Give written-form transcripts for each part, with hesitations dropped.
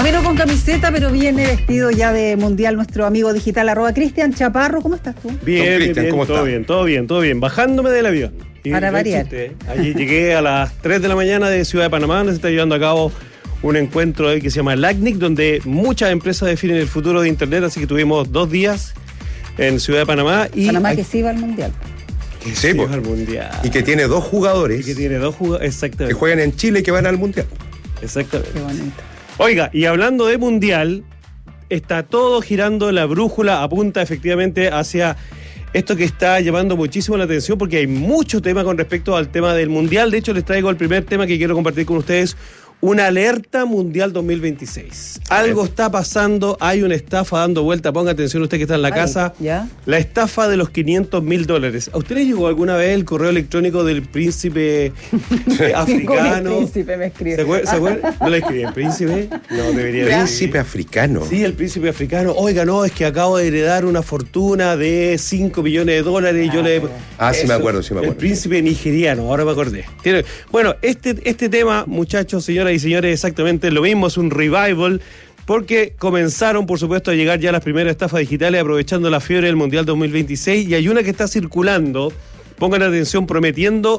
Bueno, con camiseta, pero viene vestido ya de mundial nuestro amigo digital, @Cristian Chaparro. ¿Cómo estás tú? Bien, Cristian, ¿cómo todo estás? todo bien. Bajándome del avión. Y Para variar. Allí llegué a las 3 de la mañana de Ciudad de Panamá, donde se está llevando a cabo un encuentro ahí que se llama LACNIC, donde muchas empresas definen el futuro de Internet, así que tuvimos 2 días en Ciudad de Panamá. Y Panamá que sí va al mundial. Que Sí, sí pues. va al mundial. Y que tiene 2 jugadores Y que tiene 2 jugadores, que exactamente. juegan en Chile y que van al Mundial. Exactamente. Qué bonito. Oiga, y hablando de mundial, está todo girando, la brújula apunta efectivamente hacia esto que está llamando muchísimo la atención, porque hay mucho tema con respecto al tema del mundial. De hecho, les traigo el primer tema que quiero compartir con ustedes: una alerta mundial 2026. Algo está pasando, hay una estafa dando vuelta. Ponga atención usted que está en la casa. ¿Ya? La estafa de los $500.000. ¿A usted le llegó alguna vez el correo electrónico del príncipe africano? El príncipe me escribe. ¿Se acuerda? ¿No le escribí el príncipe? No, debería haber. Príncipe africano. Sí, el príncipe africano. Oiga, no, es que acabo de heredar una fortuna de $5 millones. Y yo le... Sí me acuerdo. El príncipe nigeriano, ahora me acordé. Bueno, este tema, muchachos, señoras y señores, exactamente lo mismo, es un revival, porque comenzaron, por supuesto, a llegar ya las primeras estafas digitales aprovechando la fiebre del Mundial 2026, y hay una que está circulando, pongan atención, prometiendo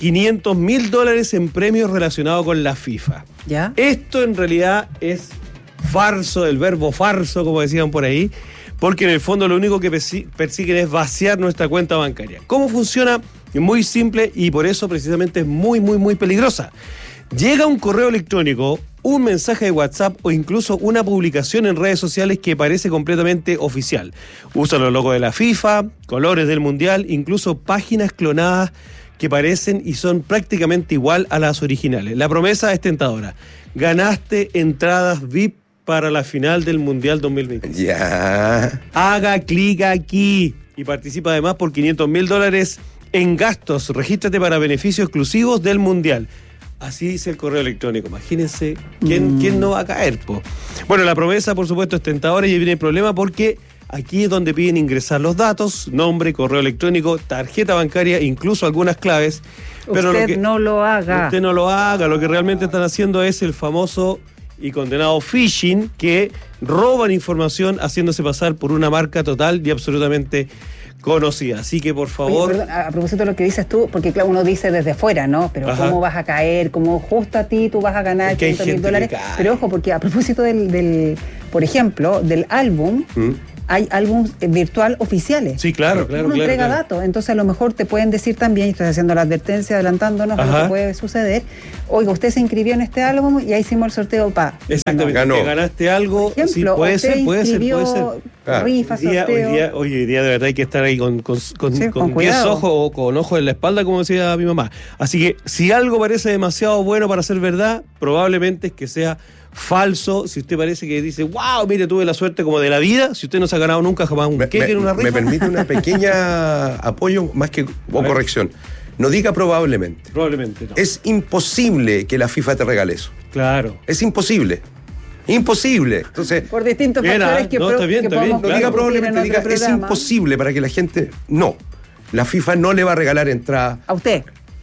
$500.000 en premios relacionados con la FIFA. ¿Ya? Esto en realidad es farso, el verbo farso, como decían por ahí, porque en el fondo lo único que persiguen es vaciar nuestra cuenta bancaria. ¿Cómo funciona? Muy simple, y por eso precisamente es muy, muy, muy peligrosa. Llega un correo electrónico, un mensaje de WhatsApp o incluso una publicación en redes sociales que parece completamente oficial. Usa los logos de la FIFA, colores del Mundial, incluso páginas clonadas que parecen y son prácticamente igual a las originales. La promesa es tentadora: ganaste entradas VIP para la final del Mundial 2020. Ya. Haga clic aquí y participa además por $500.000 en gastos. Regístrate para beneficios exclusivos del Mundial. Así dice el correo electrónico. Imagínense quién no va a caer, po. Bueno, la promesa, por supuesto, es tentadora, y viene el problema porque aquí es donde piden ingresar los datos: nombre, correo electrónico, tarjeta bancaria, incluso algunas claves. Pero Usted no lo haga. Usted no lo haga. Lo que realmente están haciendo es el famoso y condenado phishing, que roban información haciéndose pasar por una marca total y absolutamente conocida. Así que, por favor... Oye, perdón, a propósito de lo que dices tú, porque claro, uno dice desde fuera, ¿no? Pero Ajá. ¿cómo vas a caer? ¿Cómo justo a ti tú vas a ganar Es que hay $500.000? gente que cae. Pero ojo, porque a propósito por ejemplo, del álbum, hay álbumes virtual oficiales. Sí, claro. Uno entrega datos, entonces a lo mejor te pueden decir también, y estoy haciendo la advertencia, adelantándonos a lo Ajá. que puede suceder: oiga, usted se inscribió en este álbum y ya hicimos el sorteo Exactamente, Ganó. que ganaste algo. Por ejemplo, sí, puede usted ser. inscribió Claro. rifa, sorteo. Hoy día de verdad hay que estar ahí con con 10 cuidado. ojos o con ojos en la espalda, como decía mi mamá. Así que si algo parece demasiado bueno para ser verdad, probablemente es que sea falso. Si usted parece que dice, wow, mire, tuve la suerte como de la vida, si usted no se ha ganado nunca jamás un cake en una rifa. Me permite una pequeña apoyo más que o corrección. No diga probablemente. Probablemente no. Es imposible que la FIFA te regale eso. Claro. Es imposible. Imposible. Entonces, Por distintos Bien, factores que, no, está bien, que está bien, podemos no claro. diga discutir probablemente, en diga otro es programa. imposible, para que la gente... No. La FIFA no le va a regalar entrada A usted.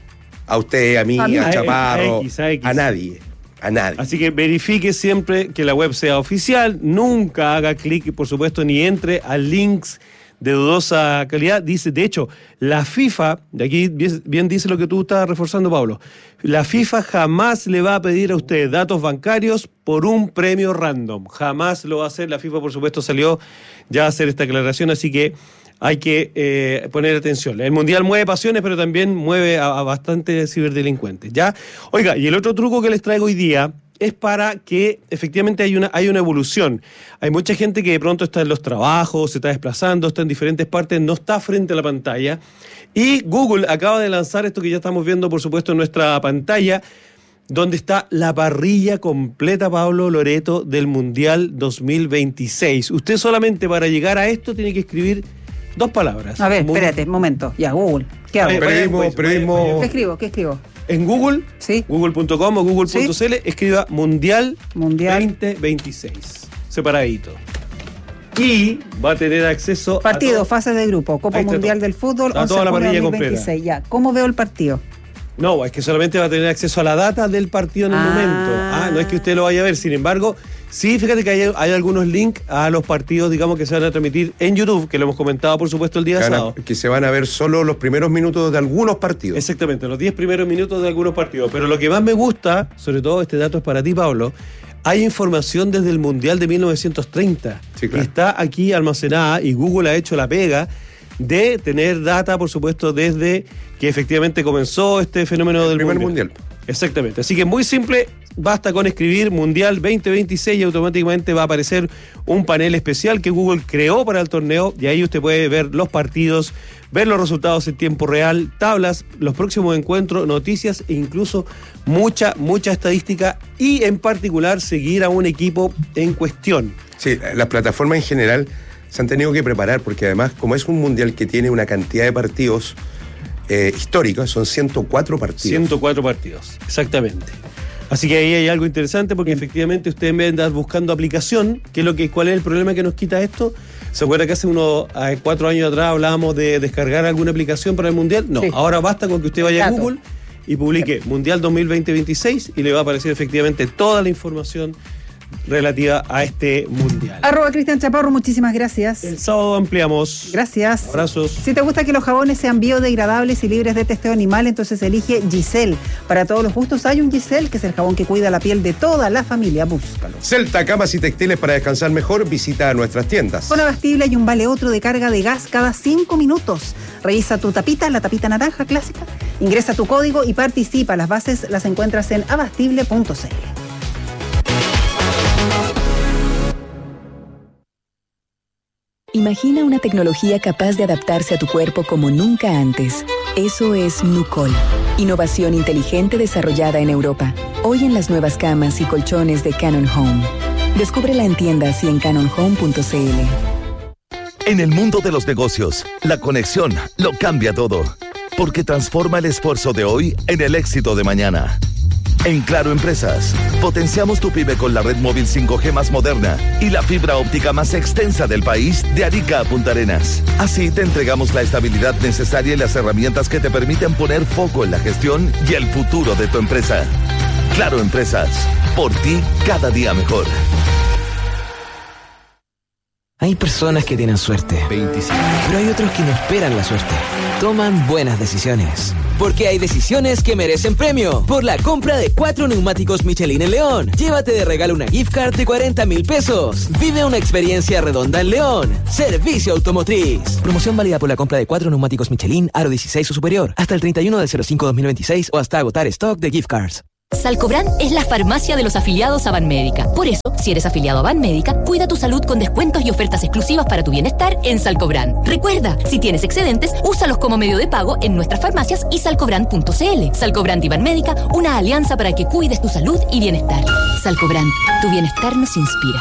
a usted, a mí, A mí. a Chaparro, a X. a nadie. A nadie. Así que verifique siempre que la web sea oficial, nunca haga clic, por supuesto, ni entre a links de dudosa calidad. Dice, de hecho, la FIFA, de aquí bien dice lo que tú estás reforzando, Pablo, la FIFA jamás le va a pedir a usted datos bancarios por un premio random. Jamás lo va a hacer. La FIFA, por supuesto, salió ya a hacer esta aclaración, así que hay que poner atención. El Mundial mueve pasiones, pero también mueve a bastantes ciberdelincuentes, ¿ya? Oiga, y el otro truco que les traigo hoy día es para que efectivamente hay una evolución. Hay mucha gente que de pronto está en los trabajos, se está desplazando, está en diferentes partes, no está frente a la pantalla. Y Google acaba de lanzar esto que ya estamos viendo, por supuesto, en nuestra pantalla, donde está la parrilla completa, Pablo Loreto, del Mundial 2026. Usted solamente para llegar a esto tiene que escribir 2 palabras. A ver, espérate, un momento. Ya, Google. ¿Qué hago? Periodismo. ¿Qué escribo? En Google, Sí. google.com o google.cl, escriba Mundial 2026. Separadito. Y va a tener acceso Partido, fase de grupo, Copa Ahí está Mundial todo. del Fútbol, Está toda la 11 de parrilla junio 2026. Ya, ¿cómo veo el partido? No, es que solamente va a tener acceso a la data del partido en el momento. No es que usted lo vaya a ver. Sin embargo, sí, fíjate que hay algunos links a los partidos, digamos, que se van a transmitir en YouTube, que lo hemos comentado, por supuesto, el día sábado. Que se van a ver solo los primeros minutos de algunos partidos. Exactamente, los 10 primeros minutos de algunos partidos. Pero lo que más me gusta, sobre todo este dato es para ti, Pablo, hay información desde el Mundial de 1930. Sí, claro. Que está aquí almacenada y Google ha hecho la pega de tener data, por supuesto, desde que efectivamente comenzó este fenómeno del primer mundial. Exactamente. Así que muy simple, basta con escribir Mundial 2026 y automáticamente va a aparecer un panel especial que Google creó para el torneo y ahí usted puede ver los partidos, ver los resultados en tiempo real, tablas, los próximos encuentros, noticias e incluso mucha estadística y en particular seguir a un equipo en cuestión. Sí, las plataformas en general se han tenido que preparar porque además, como es un mundial que tiene una cantidad de partidos históricos, son 104 partidos. 104 partidos, exactamente. Así que ahí hay algo interesante porque efectivamente usted en vez de andar buscando aplicación, ¿cuál es el problema que nos quita esto? ¿Se acuerda que hace 4 años atrás hablábamos de descargar alguna aplicación para el Mundial? No, sí. Ahora basta con que usted vaya a Google y publique Mundial 2020-26 y le va a aparecer efectivamente toda la información relativa a este mundial. @Cristian Chaparro, muchísimas gracias. El sábado ampliamos. Gracias. Abrazos. Si te gusta que los jabones sean biodegradables y libres de testeo animal, entonces elige Giselle. Para todos los gustos hay un Giselle, que es el jabón que cuida la piel de toda la familia. Búscalo. Celta, camas y textiles para descansar mejor. Visita nuestras tiendas. Con Abastible hay un vale otro de carga de gas cada 5 minutos. Revisa tu tapita, la tapita naranja clásica. Ingresa tu código y participa. Las bases las encuentras en abastible.cl. Imagina una tecnología capaz de adaptarse a tu cuerpo como nunca antes. Eso es Nucol. Innovación inteligente desarrollada en Europa. Hoy en las nuevas camas y colchones de Cannon Home. Descúbrela en tiendas y en cannonhome.cl. En el mundo de los negocios, la conexión lo cambia todo. Porque transforma el esfuerzo de hoy en el éxito de mañana. En Claro Empresas, potenciamos tu pyme con la red móvil 5G más moderna y la fibra óptica más extensa del país de Arica a Punta Arenas. Así te entregamos la estabilidad necesaria y las herramientas que te permiten poner foco en la gestión y el futuro de tu empresa. Claro Empresas, por ti cada día mejor. Hay personas que tienen suerte, 25. Pero hay otros que no esperan la suerte. Toman buenas decisiones. Porque hay decisiones que merecen premio. Por la compra de 4 neumáticos Michelin en León, llévate de regalo una gift card de 40,000 pesos. Vive una experiencia redonda en León. Servicio Automotriz. Promoción válida por la compra de 4 neumáticos Michelin, aro 16 o superior, hasta el 31/05/2026 o hasta agotar stock de gift cards. Salcobran es la farmacia de los afiliados a Banmédica. Por eso, si eres afiliado a Banmédica, cuida tu salud con descuentos y ofertas exclusivas para tu bienestar en Salcobran. Recuerda, si tienes excedentes, úsalos como medio de pago en nuestras farmacias y salcobran.cl. Salcobran y Banmédica, una alianza para que cuides tu salud y bienestar. Salcobran, tu bienestar nos inspira.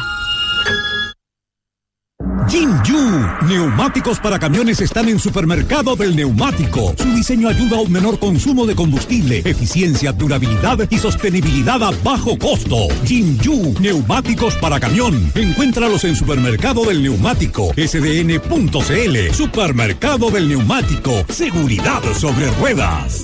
Jinju, neumáticos para camiones están en Supermercado del Neumático. Su diseño ayuda a un menor consumo de combustible, eficiencia, durabilidad y sostenibilidad a bajo costo. Jinju, neumáticos para camión. Encuéntralos en Supermercado del Neumático, sdn.cl. Supermercado del Neumático, seguridad sobre ruedas.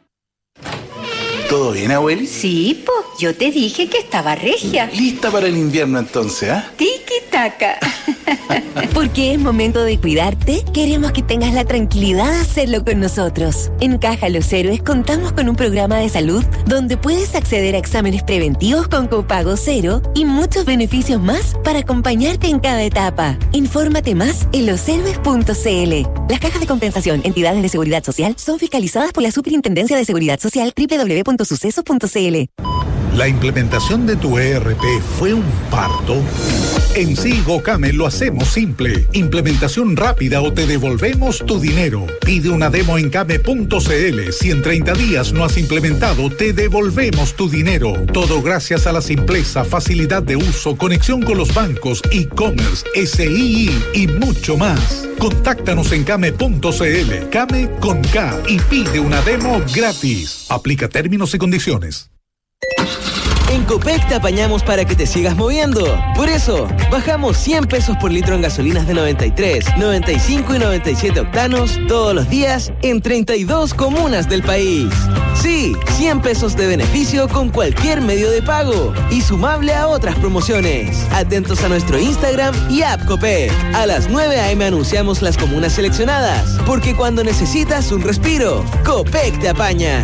¿Todo bien, abueli? Sí, po. Yo te dije que estaba regia. ¿Lista para el invierno entonces, ah? Tiki-taka. Porque es momento de cuidarte, queremos que tengas la tranquilidad de hacerlo con nosotros. En Caja Los Héroes contamos con un programa de salud donde puedes acceder a exámenes preventivos con copago cero y muchos beneficios más para acompañarte en cada etapa. Infórmate más en loshéroes.cl. Las cajas de compensación, entidades de seguridad social, son fiscalizadas por la Superintendencia de Seguridad Social, www.sucesos.cl. ¿La implementación de tu ERP fue un parto? En Silgocame lo hacemos simple. Implementación rápida o te devolvemos tu dinero. Pide una demo en came.cl. Si en 30 días no has implementado, te devolvemos tu dinero. Todo gracias a la simpleza, facilidad de uso, conexión con los bancos, e-commerce, SII y mucho más. Contáctanos en came.cl. Came con K y pide una demo gratis. Aplica términos y condiciones. En Copec te apañamos para que te sigas moviendo. Por eso, bajamos 100 pesos por litro en gasolinas de 93, 95 y 97 octanos todos los días en 32 comunas del país. Sí, 100 pesos de beneficio con cualquier medio de pago y sumable a otras promociones. Atentos a nuestro Instagram y app Copec. A las 9 a.m. anunciamos las comunas seleccionadas, porque cuando necesitas un respiro, Copec te apaña.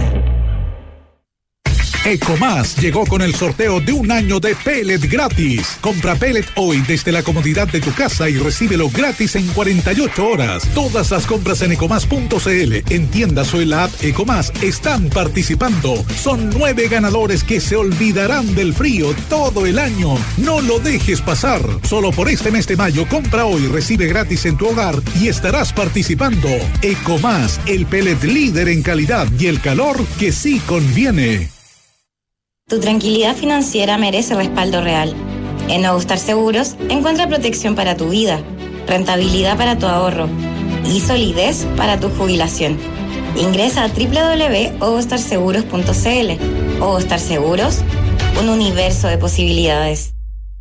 Ecomás llegó con el sorteo de un año de pellet gratis. Compra pellet hoy desde la comodidad de tu casa y recíbelo gratis en 48 horas. Todas las compras en ecomás.cl, en tiendas o en la app Ecomás están participando. Son 9 ganadores que se olvidarán del frío todo el año. No lo dejes pasar. Solo por este mes de mayo, compra hoy, recibe gratis en tu hogar y estarás participando. Ecomás, el pellet líder en calidad y el calor que sí conviene. Tu tranquilidad financiera merece respaldo real. En Ogostar Seguros encuentra protección para tu vida, rentabilidad para tu ahorro y solidez para tu jubilación. Ingresa a www.ogostarseguros.cl. Ogostar Seguros, un universo de posibilidades.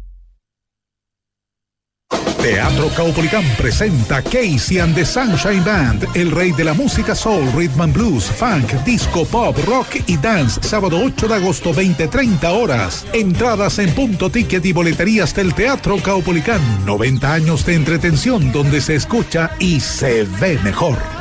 Teatro Caupolicán presenta Casey and the Sunshine Band, el rey de la música soul, rhythm and blues, funk, disco, pop, rock y dance, sábado 8 de agosto, 20:30 horas. Entradas en Punto Ticket y boleterías del Teatro Caupolicán. 90 años de entretención donde se escucha y se ve mejor.